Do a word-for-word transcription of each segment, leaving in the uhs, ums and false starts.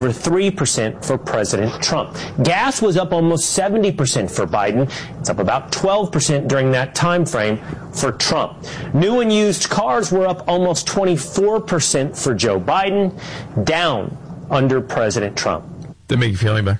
over three percent for President Trump. Gas was up almost seventy percent for Biden. It's up about twelve percent during that time frame for Trump. New and used cars were up almost twenty-four percent for Joe Biden, down under President Trump. Did that make you feel any better?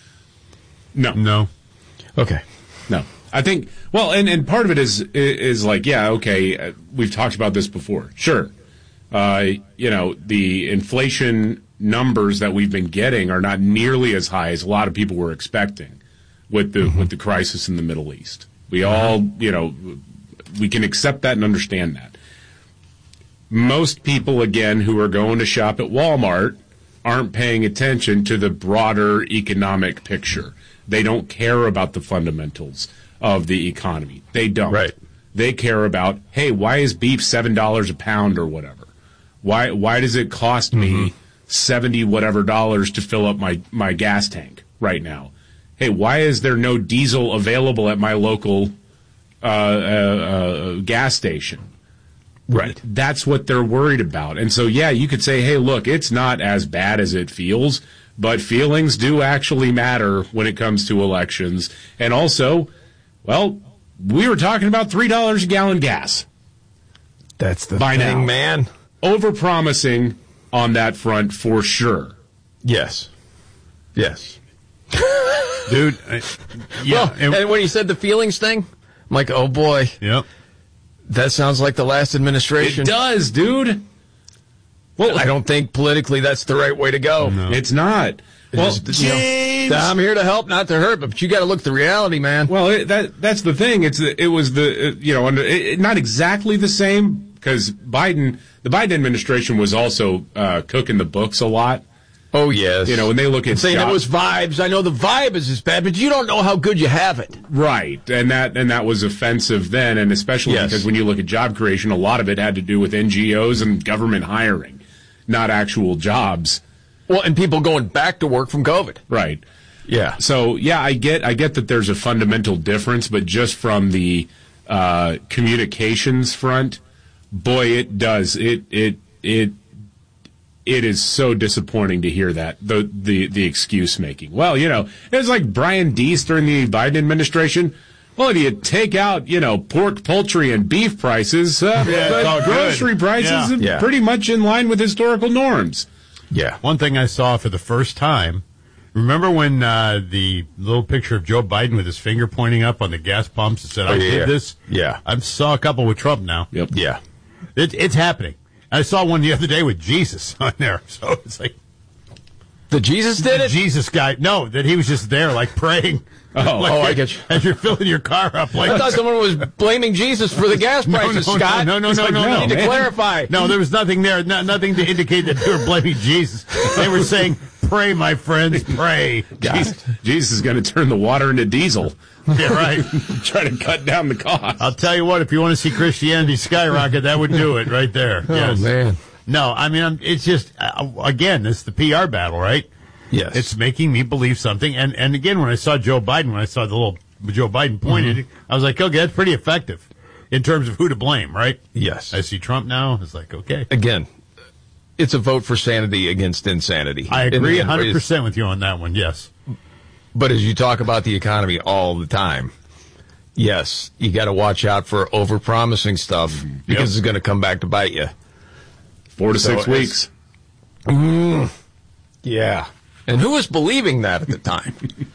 No. No. Okay. No. I think, well, and, and part of it is, is like, yeah, okay, uh, we've talked about this before. Sure. Uh, you know, the inflation numbers that we've been getting are not nearly as high as a lot of people were expecting with the, mm-hmm. with the crisis in the Middle East. We all, you know, we can accept that and understand that. Most people, again, who are going to shop at Walmart aren't paying attention to the broader economic picture. They don't care about the fundamentals of the economy. They don't. Right. They care about, hey, why is beef seven dollars a pound or whatever? Why why does it cost me mm-hmm. seventy whatever dollars to fill up my, my gas tank right now? Hey, why is there no diesel available at my local uh, uh, uh, gas station? Right. That's what they're worried about. And so, yeah, you could say, hey, look, it's not as bad as it feels, but feelings do actually matter when it comes to elections. And also, well, we were talking about three dollars a gallon gas. That's the By thing, now. man. Overpromising on that front for sure. Yes. Yes. Dude, I, yeah. Well, and, and when you said the feelings thing, I'm like, oh, boy. Yep. That sounds like the last administration. It does, dude. Well, I don't think politically that's the right way to go. No. It's not. Well, just, James, you know, I'm here to help, not to hurt, but you got to look at the reality, man. Well, it, that that's the thing. It's it was the uh, you know under, it, not exactly the same because Biden, the Biden administration was also uh, cooking the books a lot. Oh yes, you know when they look at saying job, it was vibes. I know the vibe is as bad, but you don't know how good you have it. Right, and that and that was offensive then, and especially yes. because when you look at job creation, a lot of it had to do with N G Os and government hiring, not actual jobs. Well, and people going back to work from COVID. Right. Yeah. So yeah, I get I get that there's a fundamental difference, but just from the uh, communications front, boy, it does it it it. It is so disappointing to hear that, the the the excuse making. Well, you know, it was like Brian Deese during the Biden administration. Well, do you take out, you know, pork, poultry, and beef prices, uh, yeah, but grocery good. prices yeah. are yeah. pretty much in line with historical norms. Yeah. One thing I saw for the first time, remember when uh, the little picture of Joe Biden with his finger pointing up on the gas pumps and said, I oh, yeah. did this? Yeah. I saw a couple with Trump now. Yep. Yeah. It, it's happening. I saw one the other day with Jesus on there. So it's like. The Jesus did the it? Jesus guy. No, that he was just there, like praying. Oh, like, oh I get you. As you're filling your car up. Like, I thought someone was blaming Jesus for the gas prices, no, no, Scott. No, no, It's no, like, no, no. You need man. to clarify. No, there was nothing there. No, nothing to indicate that they were blaming Jesus. They were saying, pray, my friends, pray. Jesus, Jesus is going to turn the water into diesel. Yeah, right. Try to cut down the cost. I'll tell you what, if you want to see Christianity skyrocket, that would do it right there. Oh, yes. man. No, I mean, it's just, uh, again, it's the P R battle, right? Yes. It's making me believe something. And, and again, when I saw Joe Biden, when I saw the little Joe Biden pointed, mm-hmm. I was like, okay, that's pretty effective in terms of who to blame, right? Yes. I see Trump now. It's like, okay. Again, it's a vote for sanity against insanity. I agree one hundred percent with you on that one, yes. But as you talk about the economy all the time, yes, you got to watch out for over-promising stuff mm-hmm. because yep. it's going to come back to bite you. Four to so six weeks. Mm, yeah. And who was believing that at the time?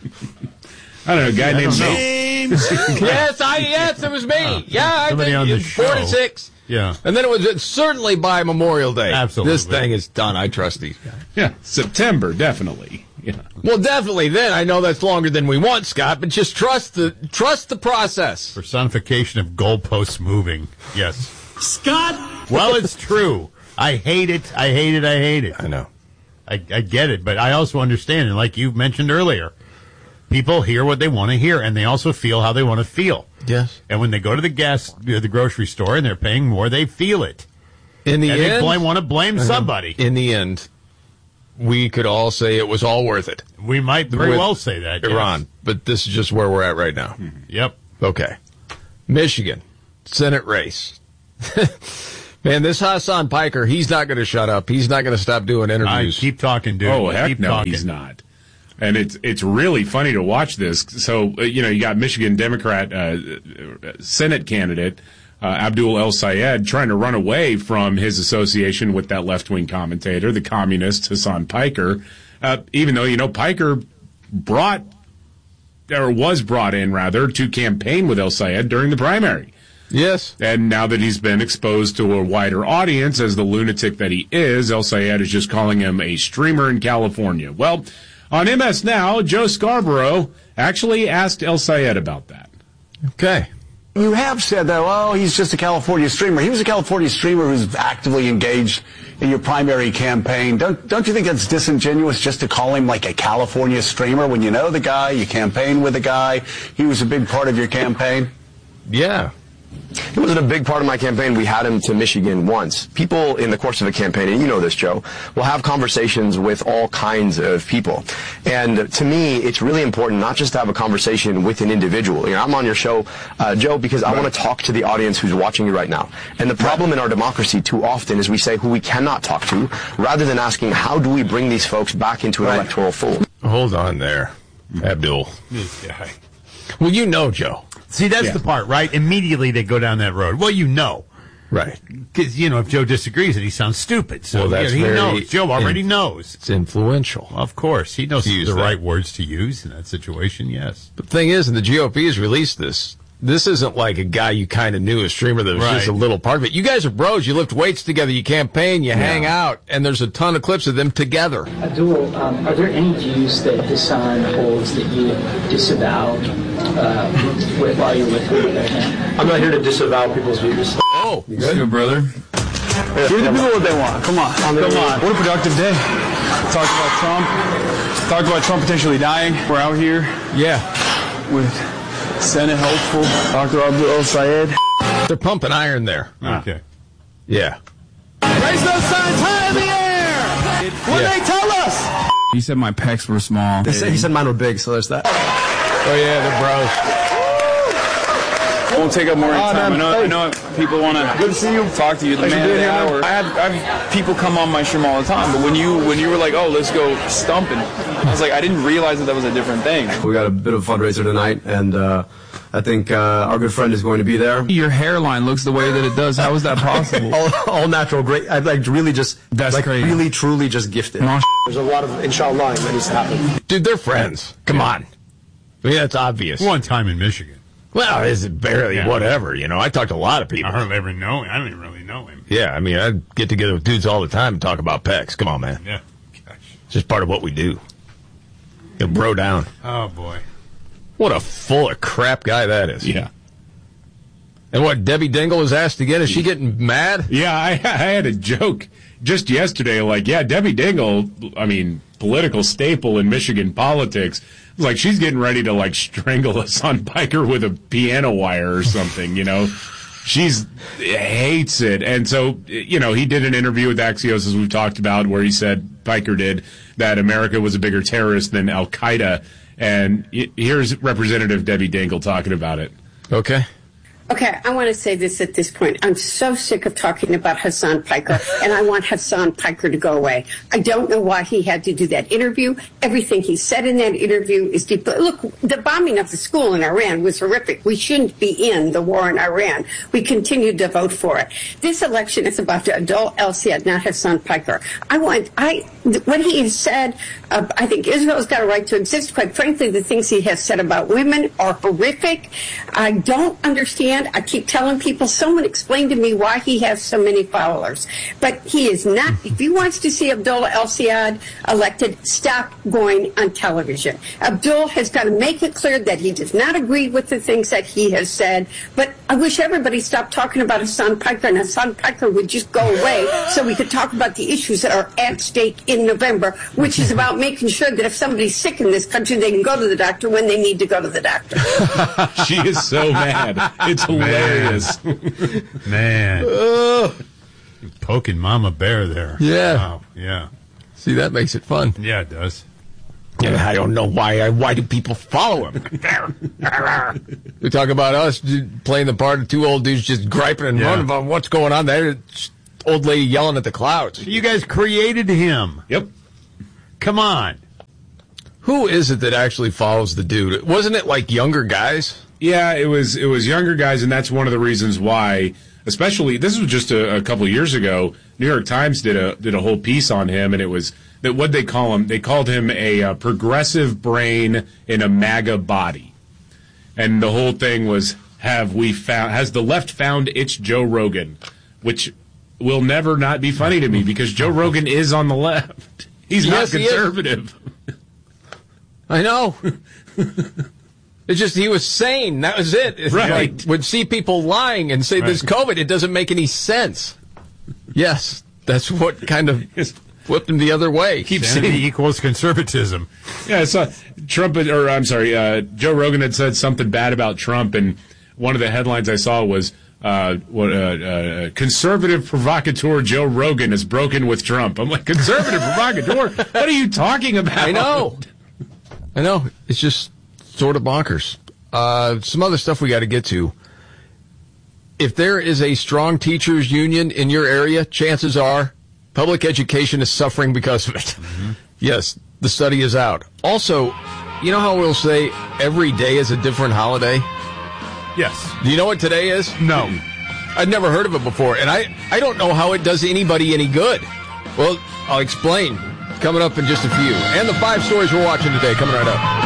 I don't know, a guy named James. yes, I yes, it was me. Uh, yeah, somebody I on think the four show. to six. Yeah. And then it was certainly by Memorial Day. Absolutely. This thing is done. I trust these guys. Yeah, September, definitely. Yeah. Well, definitely then. I know that's longer than we want, Scott, but just trust the trust the process. Personification of goalposts moving. Yes. Scott! Well, it's true. I hate it. I hate it. I hate it. I know. I, I get it, but I also understand, and like you mentioned earlier, people hear what they want to hear, and they also feel how they want to feel. Yes. And when they go to the gas, you know, the grocery store, and they're paying more, they feel it. In the and end, they blame, want to blame somebody. In the end, we could all say it was all worth it. We might very With well say that. Iran, yes. But this is just where we're at right now. Mm-hmm. Yep. Okay. Michigan, Senate race. Man, this Hassan Piker, he's not going to shut up. He's not going to stop doing interviews. I keep talking, dude. Oh, heck keep no, talking. he's not. And it's it's really funny to watch this. So, uh, you know, you got Michigan Democrat uh, Senate candidate uh, Abdul El Sayed trying to run away from his association with that left-wing commentator, the communist Hassan Piker, uh, even though, you know, Piker brought, or was brought in, rather, to campaign with El Sayed during the primary. Yes. And now that he's been exposed to a wider audience as the lunatic that he is, El Sayed is just calling him a streamer in California. Well, on M S Now, Joe Scarborough actually asked El Sayed about that. Okay. You have said that, well, he's just a California streamer. He was a California streamer who's actively engaged in your primary campaign. Don't don't you think that's disingenuous just to call him like a California streamer when you know the guy, you campaign with the guy, he was a big part of your campaign? Yeah. He wasn't a big part of my campaign. We had him to Michigan once. People in the course of a campaign, and you know this, Joe, will have conversations with all kinds of people. And to me, it's really important not just to have a conversation with an individual. You know, I'm on your show, uh, Joe, because I want to talk to the audience who's watching you right now. And the problem in our democracy too often is we say who we cannot talk to, rather than asking how do we bring these folks back into an Right. electoral fold. Hold on there, Abdul. This guy. Well, you know, Joe. See, that's Yeah. the part, right? Immediately they go down that road. Well, you know. Right. Because, you know, if Joe disagrees, then he sounds stupid. So Well, that's you know, he very knows. Joe already in- knows. It's influential. Of course. He knows To the use that. right words to use in that situation, yes. The thing is, and the G O P has released this, this isn't like a guy you kind of knew, a streamer that was Right. just a little part of it. You guys are bros. You lift weights together. You campaign. You hang out. And there's a ton of clips of them together. Abdul, um, are there any views that Hassan holds that you disavow uh, with, while you're with him right now? I'm not here to disavow people's views. Oh, Good, brother. Give the people what they want. Come on. Come on. What a productive day. Talked about Trump. Talked about Trump potentially dying. We're out here yeah. with Senate hopeful Doctor Abdul El Sayed. They're pumping iron there. Okay. Yeah. Raise those signs high in the air! What Yeah. they tell us? He said my pecs were small. He said, he said mine were big, so there's that. Oh, yeah, they're bros. Won't take up more of your Oh, time. man, I know, hey. I know people want to Good to see you. talk to you. The Thanks for man of being the here, man. hour. I have, I have people come on my stream all the time, but when you when you were like, oh, let's go stumping, I was like, I didn't realize that that was a different thing. We got a bit of a fundraiser tonight, and uh, I think uh, our good friend is going to be there. Your hairline looks the way that it does. How is that possible? all, all natural, great. I like really just That's like crazy. really truly just gifted. No, There's a lot of inshallah that needs to happen. Dude, they're friends. Come on. I mean, that's obvious. One time in Michigan. Well, is it barely Yeah. whatever? You know, I talk to a lot of people. I hardly ever know him. I don't even really know him. Yeah, I mean, I get together with dudes all the time and talk about pecs. Come on, man. Yeah. Gosh. It's just part of what we do. You bro down. Oh, boy. What a full of crap guy that is. Yeah. And what, Debbie Dingle was asked again? Is she getting mad? Yeah, I, I had a joke just yesterday, like, yeah, Debbie Dingle, I mean, political staple in Michigan politics, like, she's getting ready to, like, strangle Hassan Piker with a piano wire or something, you know? She's hates it. And so, you know, he did an interview with Axios, as we've talked about, where he said, Piker did, that America was a bigger terrorist than Al-Qaeda. And here's Representative Debbie Dingle talking about it. Okay. Okay, I want to say this at this point. I'm so sick of talking about Hassan Piker, and I want Hassan Piker to go away. I don't know why he had to do that interview. Everything he said in that interview is deep. Look, the bombing of the school in Iran was horrific. We shouldn't be in the war in Iran. We continued to vote for it. This election is about Abdul El Sayed, not Hassan Piker. I want, I, what he has said, uh, I think Israel's got a right to exist. Quite frankly, the things he has said about women are horrific. I don't understand. I keep telling people, someone explain to me why he has so many followers. But he is not, if he wants to see Abdullah El Sayed elected, stop going on television. Abdul has got to make it clear that he does not agree with the things that he has said. But I wish everybody stopped talking about Hassan Piker, and Hassan Piker would just go away so we could talk about the issues that are at stake in November, which is about making sure that if somebody's sick in this country, they can go to the doctor when they need to go to the doctor. She is so mad. It's hilarious. Man. Poking Mama Bear there. Yeah. Wow. Yeah. See, that makes it fun. Yeah, it does. Yeah, I don't know why. I, why do people follow him? We talk about us dude, playing the part of two old dudes just griping and Yeah. running about what's going on there. old lady yelling at the clouds. You guys created him. Yep. Come on. Who is it that actually follows the dude? Wasn't it like younger guys? Yeah, it was it was younger guys, and that's one of the reasons why, especially, this was just a, a couple of years ago, New York Times did a did a whole piece on him, and it was, that what they call him, they called him a uh, progressive brain in a MAGA body. And the whole thing was, have we found, has the left found its Joe Rogan, which will never not be funny to me, because Joe Rogan is on the left. He's Yes, not he is. conservative. I know. It's just he was sane. That was it. It's Right. Like, would see people lying and say this COVID. It doesn't make any sense. Yes, that's what kind of flipped him the other way. Keep Sanity saying equals conservatism. Yeah, I saw Trump, had- or I'm sorry, uh, Joe Rogan had said something bad about Trump, and one of the headlines I saw was, uh, what, uh, uh, conservative provocateur Joe Rogan is broken with Trump. I'm like, conservative provocateur? What are you talking about? I know. I know. It's just sort of bonkers. Uh, some other stuff we got to get to. If there is a strong teachers union in your area, chances are public education is suffering because of it. Mm-hmm. Yes, the study is out. Also, you know how we'll say every day is a different holiday? Yes. Do you know what today is? No. I'd never heard of it before, and I, I don't know how it does anybody any good. Well, I'll explain coming up in just a few. And the five stories we're watching today coming right up.